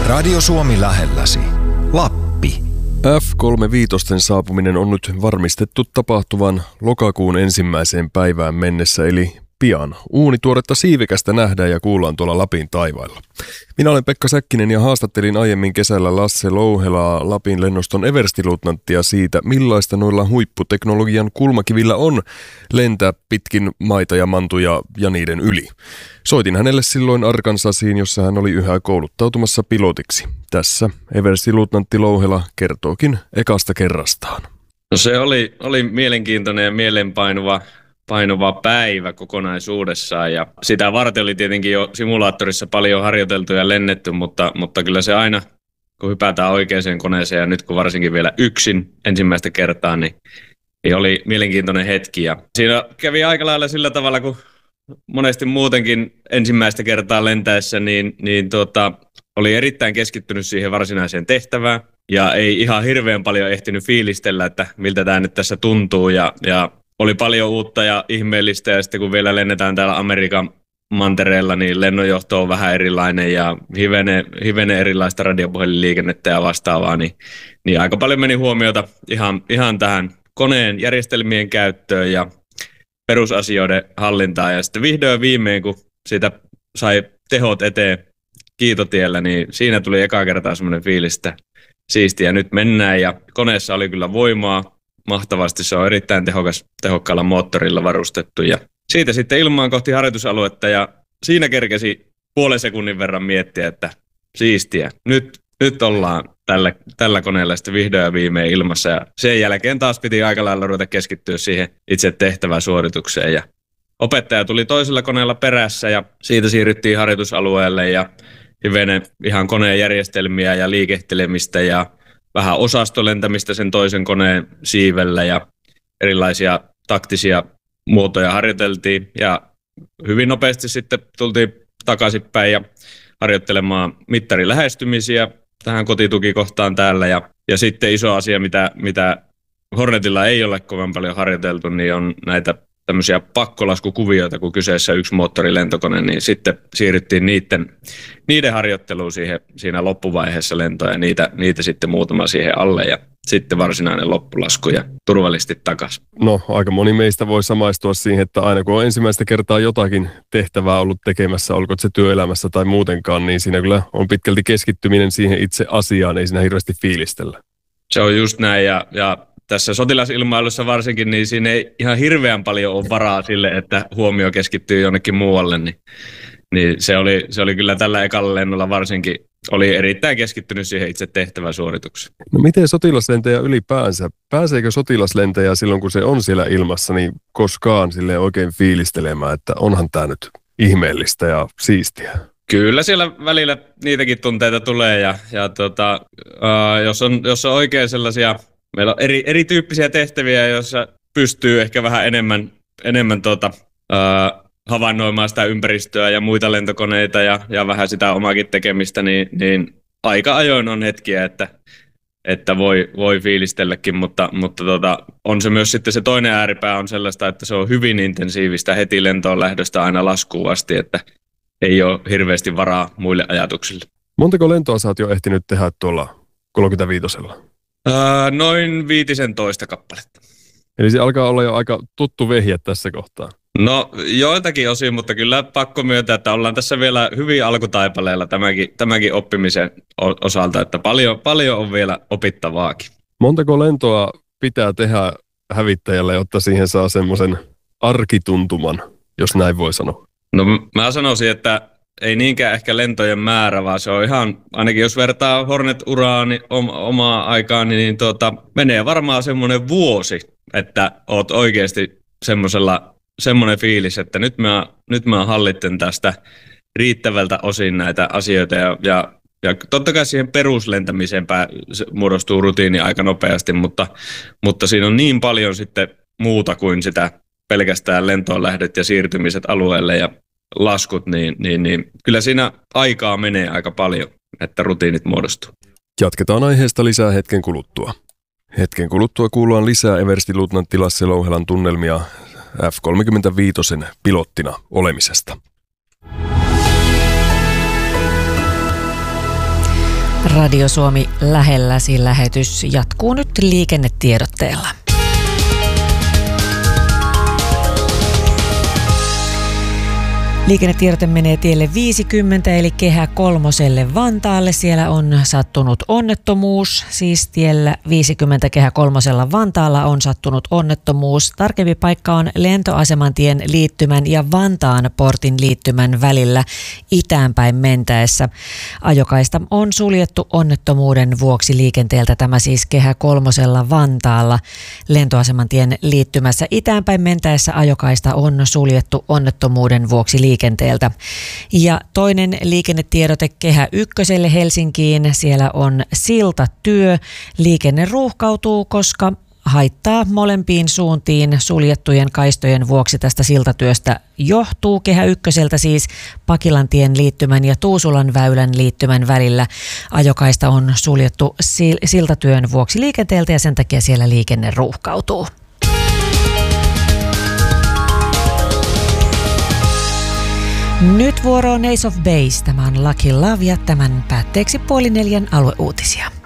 Radio Suomi lähelläsi. Lappi. F-35 saapuminen on nyt varmistettu tapahtuvan lokakuun 1. päivään mennessä, eli pian. Uunituoretta siivikästä nähdään ja kuullaan tuolla Lapin taivailla. Minä olen Pekka Säkkinen ja haastattelin aiemmin kesällä Lasse Louhelaa, Lapin lennoston everstiluutnanttia siitä, millaista noilla huipputeknologian kulmakivillä on lentää pitkin maita ja mantuja ja niiden yli. Soitin hänelle silloin Arkansasiin, jossa hän oli yhä kouluttautumassa pilotiksi. Tässä everstiluutnantti Louhela kertookin ekasta kerrastaan. No se oli mielenkiintoinen ja mielenpainuva päivä kokonaisuudessaan, ja sitä varten oli tietenkin jo simulaattorissa paljon harjoiteltu ja lennetty, mutta kyllä se aina, kun hypätään oikeaan koneeseen ja nyt kun varsinkin vielä yksin ensimmäistä kertaa, niin oli mielenkiintoinen hetki. Ja siinä kävi aika lailla sillä tavalla, kun monesti muutenkin ensimmäistä kertaa lentäessä, niin oli erittäin keskittynyt siihen varsinaiseen tehtävään ja ei ihan hirveän paljon ehtinyt fiilistellä, että miltä tämä nyt tässä tuntuu, ja oli paljon uutta ja ihmeellistä, ja sitten kun vielä lennetään täällä Amerikan mantereella, niin lennonjohto on vähän erilainen ja hivenen erilaista radiopuhelinliikennettä ja vastaavaa, niin aika paljon meni huomiota ihan tähän koneen järjestelmien käyttöön ja perusasioiden hallintaan, ja sitten vihdoin viimein, kun siitä sai tehot eteen kiitotiellä, niin siinä tuli eka kertaa semmoinen fiilis, että siistiä, nyt mennään, ja koneessa oli kyllä voimaa mahtavasti, se on erittäin tehokkaalla moottorilla varustettu, ja siitä sitten ilmaan kohti harjoitusaluetta, ja siinä kerkesi puolen sekunnin verran miettiä, että siistiä, nyt ollaan tällä koneella sitten vihdoin ja viimein ilmassa, ja sen jälkeen taas piti aika lailla ruveta keskittyä siihen itse tehtävään suoritukseen, ja opettaja tuli toisella koneella perässä, ja siitä siirryttiin harjoitusalueelle, ja hivenen ihan koneen järjestelmiä ja liikehtelemistä, ja vähän osastolentämistä sen toisen koneen siivellä, ja erilaisia taktisia muotoja harjoiteltiin, ja hyvin nopeasti sitten tultiin takaisinpäin ja harjoittelemaan mittarin lähestymisiä tähän kotitukikohtaan täällä, ja sitten iso asia, mitä Hornetilla ei ole kovin paljon harjoiteltu, niin on näitä tämmöisiä pakkolaskukuvioita, kun kyseessä yksi moottorilentokone, niin sitten siirryttiin niiden harjoitteluun siinä loppuvaiheessa lentoa, ja niitä sitten muutama siihen alle, ja sitten varsinainen loppulasku ja turvallisesti takaisin. No, aika moni meistä voi samaistua siihen, että aina kun on ensimmäistä kertaa jotakin tehtävää ollut tekemässä, olkoon se työelämässä tai muutenkaan, niin siinä kyllä on pitkälti keskittyminen siihen itse asiaan, ei siinä hirveästi fiilistellä. Se on just näin, ja tässä sotilasilmailussa varsinkin, niin siinä ei ihan hirveän paljon ole varaa sille, että huomio keskittyy jonnekin muualle, niin se oli kyllä tällä ekalla lennolla varsinkin, oli erittäin keskittynyt siihen itse tehtävän suoritukseen. No miten sotilaslentäjä ylipäänsä? Pääseekö sotilaslentäjä silloin, kun se on siellä ilmassa, niin koskaan silleen oikein fiilistelemään, että onhan tämä nyt ihmeellistä ja siistiä? Kyllä siellä välillä niitäkin tunteita tulee, ja jos on oikein sellaisia, meillä on erityyppisiä tehtäviä, joissa pystyy ehkä vähän enemmän havainnoimaan sitä ympäristöä ja muita lentokoneita ja vähän sitä omaakin tekemistä, niin aika ajoin on hetkiä, että voi fiilistelläkin, mutta on se myös sitten se toinen ääripää on sellaista, että se on hyvin intensiivistä heti lentoon lähdöstä aina laskuun asti, että ei ole hirveästi varaa muille ajatuksille. Montako lentoa sä oot jo ehtinyt tehdä tuolla 35? Noin 15 kappaletta. Eli se alkaa olla jo aika tuttu vehjä tässä kohtaa. No joiltakin osin, mutta kyllä pakko myöntää, että ollaan tässä vielä hyvin alkutaipaleella tämänkin oppimisen osalta, että paljon on vielä opittavaakin. Montako lentoa pitää tehdä hävittäjälle, jotta siihen saa semmoisen arkituntuman, jos näin voi sanoa? No mä sanoisin, että ei niinkään ehkä lentojen määrä, vaan se on ihan, ainakin jos vertaa Hornet-uraa niin omaa aikaan, niin menee varmaan semmoinen vuosi, että oot oikeasti semmoinen fiilis, että nyt mä hallitten tästä riittävältä osin näitä asioita, ja totta kai siihen peruslentämiseen muodostuu rutiini aika nopeasti, mutta siinä on niin paljon sitten muuta kuin sitä pelkästään lentoon lähdöt ja siirtymiset alueelle ja laskut, niin kyllä siinä aikaa menee aika paljon, että rutiinit muodostuu. Jatketaan aiheesta lisää hetken kuluttua. Hetken kuluttua kuullaan lisää everstiluutnantti Lasse Louhelan tunnelmia F-35 pilottina olemisesta. Radio Suomi lähelläsi lähetys jatkuu nyt liikennetiedotteella. Liikennetiedote menee tielle 50 eli Kehä kolmoselle Vantaalle. Siellä on sattunut onnettomuus, siis tiellä 50 Kehä kolmosella Vantaalla on sattunut onnettomuus. Tarkempi paikka on Lentoasemantien liittymän ja Vantaan portin liittymän välillä itäänpäin mentäessä. Ajokaista on suljettu onnettomuuden vuoksi liikenteeltä. Tämä siis Kehä kolmosella Vantaalla Lentoasemantien liittymässä itäänpäin mentäessä ajokaista on suljettu onnettomuuden vuoksi liikenteeltä. Ja toinen liikennetiedote Kehä ykköselle Helsinkiin. Siellä on siltatyö. Liikenne ruuhkautuu, koska haittaa molempiin suuntiin suljettujen kaistojen vuoksi tästä siltatyöstä johtuu. Kehä ykköseltä siis Pakilantien liittymän ja Tuusulan väylän liittymän välillä. Ajokaista on suljettu siltatyön vuoksi liikenteeltä ja sen takia siellä liikenne ruuhkautuu. Nyt vuoro on Ace of Base. Tämä on Lucky Love ja tämän päätteeksi 3:30 alueuutisia.